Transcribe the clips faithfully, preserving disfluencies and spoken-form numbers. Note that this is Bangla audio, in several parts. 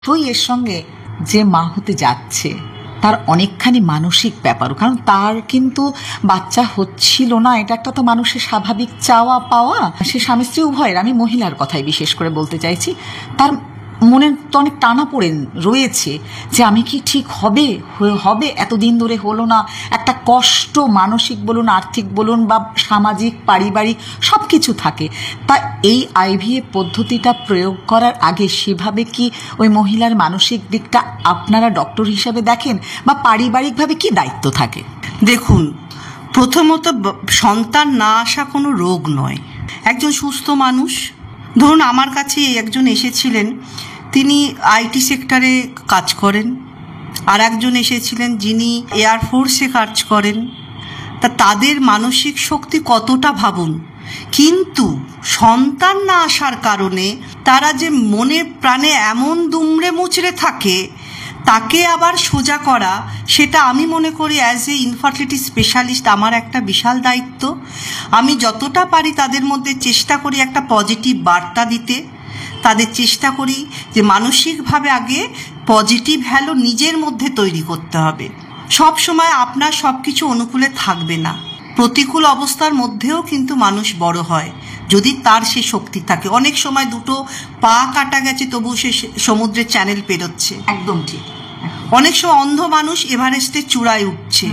তো এর সঙ্গে যে মা হতে যাচ্ছে তার অনেকখানি মানসিক ব্যাপারও, কারণ তার কিন্তু বাচ্চা হচ্ছিল না, এটা একটা তো মানুষের স্বাভাবিক চাওয়া পাওয়া। সে স্বামী স্ত্রী উভয়ের, আমি মহিলার কথাই বিশেষ করে বলতে চাইছি, তার মনে তো অনেক টানা পড়ে রয়েছে যে আমি কি ঠিক হবে হবে এতদিন ধরে হলো না, একটা কষ্ট মানসিক বলুন, আর্থিক বলুন বা সামাজিক পারিবারিক সব কিছু থাকে। তা এই আইভিএফ পদ্ধতিটা প্রয়োগ করার আগে সেভাবে কি ওই মহিলার মানসিক দিকটা আপনারা ডক্টর হিসাবে দেখেন, বা পারিবারিকভাবে কি দায়িত্ব থাকে? দেখুন, প্রথমত সন্তান না আসা কোনো রোগ নয়। একজন সুস্থ মানুষ, ধরুন আমার কাছে একজন এসেছিলেন, তিনি আইটি সেক্টরে কাজ করেন, আর একজন এসেছিলেন যিনি এয়ারফোর্সে কাজ করেন। তা তাদের মানসিক শক্তি কতটা ভাবুন, কিন্তু সন্তান না আসার কারণে তারা যে মনে প্রাণে এমন দুমড়ে মুচড়ে থাকে, তাকে আবার সোজা করা, সেটা আমি মনে করি অ্যাজ এ ইনফার্টিলিটি স্পেশালিস্ট আমার একটা বিশাল দায়িত্ব। আমি যতটা পারি তাদের মধ্যে চেষ্টা করি একটা পজিটিভ বার্তা দিতে, তাদের চেষ্টা করি যে মানসিকভাবে আগে পজিটিভ হ্যালো নিজের মধ্যে তৈরি করতে হবে। সব সময় আপনার সব কিছু অনুকূলে থাকবে না, প্রতিকূল অবস্থার মধ্যেও কিন্তু মানুষ বড় হয় যদি তার সে শক্তি থাকে। অনেক সময় দুটো পা কাটা গেছে তবু সে সমুদ্রের চ্যানেল পেরোচ্ছে, একদম ঠিক। অনেক সময় অন্ধ মানুষ এভারেস্টের চূড়ায় উঠছে।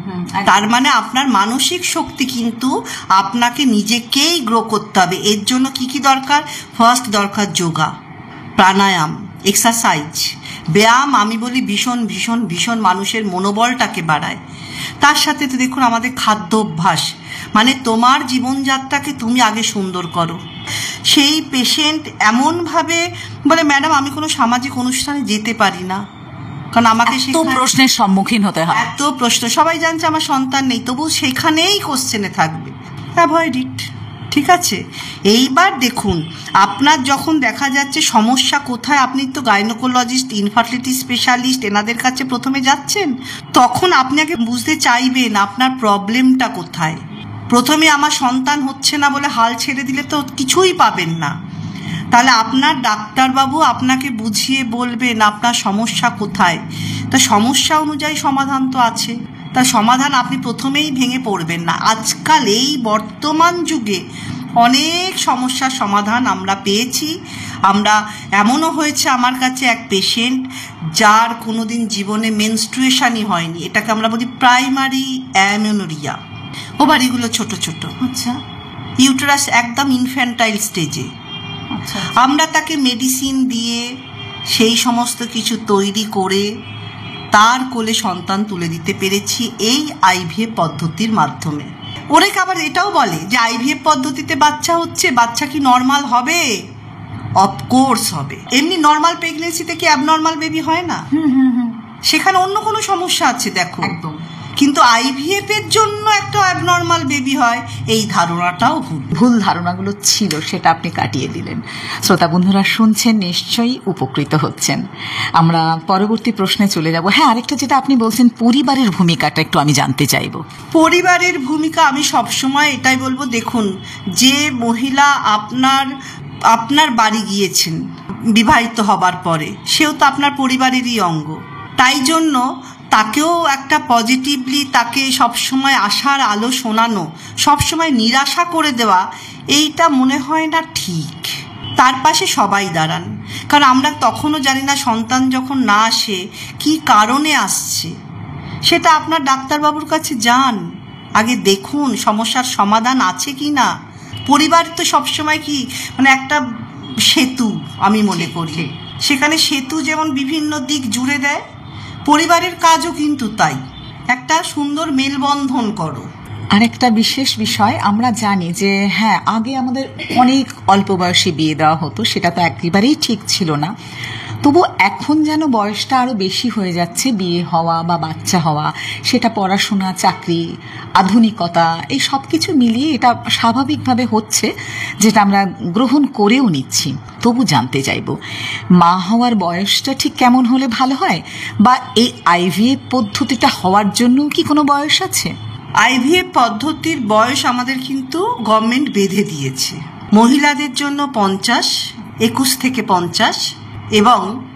তার মানে আপনার মানসিক শক্তি কিন্তু আপনাকে নিজেকেই গ্রো করতে হবে। এর জন্য কি কি দরকার? ফার্স্ট দরকার যোগা, প্রাণায়াম, এক্সারসাইজ, ব্যায়াম। আমি বলি ভীষণ ভীষণ ভীষণ মানুষের মনোবলটাকে বাড়ায়। তার সাথে তো দেখুন আমাদের খাদ্য অভ্যাস, মানে তোমার জীবনযাত্রাকে তুমি আগে সুন্দর করো। সেই পেশেন্ট এমনভাবে বলে, ম্যাডাম আমি কোনো সামাজিক অনুষ্ঠানে যেতে পারি না, কারণ আমাকে এত প্রশ্নের সম্মুখীন হতে হয়। এত প্রশ্ন, সবাই জানছে আমার সন্তান নেই, তবু সেখানেই কোশ্চেনে থাকবে। অ্যাভয়েড ইট, ঠিক আছে? এইবার দেখুন, আপনার যখন দেখা যাচ্ছে সমস্যা কোথায়, আপনি তো গাইনোকোলজিস্ট, ইনফার্টিলিটি স্পেশালিস্ট এনাদের কাছে প্রথমে যাচ্ছেন, তখন আপনি আগে বুঝতে চাইবেন আপনার প্রবলেমটা কোথায়। প্রথমে আমার সন্তান হচ্ছে না বলে হাল ছেড়ে দিলে তো কিছুই পাবেন না। তাহলে আপনার ডাক্তারবাবু আপনাকে বুঝিয়ে বলবেন আপনার সমস্যা কোথায়। তা সমস্যা অনুযায়ী সমাধান তো আছে, তার সমাধান আপনি প্রথমেই ভেঙে পড়বেন না। আজকাল এই বর্তমান যুগে অনেক সমস্যার সমাধান আমরা পেয়েছি। আমরা এমনও হয়েছে, আমার কাছে এক পেশেন্ট যার কোনোদিন জীবনে মেনস্ট্রুয়েশনই হয়নি, এটাকে আমরা বলি প্রাইমারি অ্যামেনোরিয়া, ওভারিগুলো ছোট ছোট, আচ্ছা, ইউটেরাস একদম ইনফ্যান্টাইল স্টেজে। আমরা তাকে মেডিসিন দিয়ে সেই সমস্ত কিছু তৈরি করে তার কোলে সন্তান তুলে দিতে পেরেছি এই আইভিএফ পদ্ধতির মাধ্যমে। অনেকে আবার এটাও বলে যে আইভিএফ পদ্ধতিতে বাচ্চা হচ্ছে, বাচ্চা কি নর্মাল হবে? অফকোর্স হবে। এমনি নর্মাল প্রেগনেন্সিতে কি অ্যাবনর্মাল বেবি হয় না? সেখানে অন্য কোনো সমস্যা আছে দেখো, একদম। কিন্তু আইভিএফ এর জন্য একটা অ্যাবনর্মাল বেবি হয়, এই ধারণাটাও ভুল। ভুল ধারণাগুলো ছিল, সেটা আপনি কাটিয়ে দিলেন। শ্রোতা বন্ধুরা শুনছেন, নিশ্চয়ই উপকৃত হচ্ছেন। আমরা পরবর্তী প্রশ্নে চলে যাব। হ্যাঁ, আরেকটা যেটা আপনি বলছেন, পরিবারের ভূমিকাটা একটু আমি জানতে চাইব। পরিবারের ভূমিকা আমি সবসময় এটাই বলবো, দেখুন যে মহিলা আপনার আপনার বাড়ি গিয়েছেন বিবাহিত হবার পরে, সেও তো আপনার পরিবারেরই অঙ্গ। তাই জন্য তাকেও একটা পজিটিভলি, তাকে সবসময় আশার আলো শোনানো, সবসময় নিরাশা করে দেওয়া, এইটা মনে হয় না ঠিক। তার পাশে সবাই দাঁড়ান, কারণ আমরা তখনও জানি না সন্তান যখন না আসে কি কারণে আসছে। সেটা আপনার ডাক্তারবাবুর কাছে যান, আগে দেখুন সমস্যার সমাধান আছে কি না। পরিবার তো সবসময় কি মানে একটা সেতু, আমি মনে করি। সেখানে সেতু যেমন বিভিন্ন দিক জুড়ে দেয়, পরিবারের কাজও কিন্তু তাই, একটা সুন্দর মেলবন্ধন করো। আরেকটা বিশেষ বিষয়, আমরা জানি যে হ্যাঁ আগে আমাদের অনেক অল্প বয়সে বিয়ে দেওয়া হতো, সেটা তো একেবারেই ঠিক ছিল না। তবু এখন যেন বয়সটা আরও বেশি হয়ে যাচ্ছে বিয়ে হওয়া বা বাচ্চা হওয়া, সেটা পড়াশোনা, চাকরি, আধুনিকতা, এই সব কিছু মিলিয়ে এটা স্বাভাবিকভাবে হচ্ছে, যেটা আমরা গ্রহণ করেও নিচ্ছি। তবু জানতে চাইব, মা হওয়ার বয়সটা ঠিক কেমন হলে ভালো হয়, বা এই আইভিএফ পদ্ধতিটা হওয়ার জন্য কি কোনো বয়স আছে? আইভিএফ পদ্ধতির বয়স আমাদের কিন্তু গভর্নমেন্ট বেঁধে দিয়েছে। মহিলাদের জন্য পঞ্চাশ, একুশ থেকে পঞ্চাশ, এবং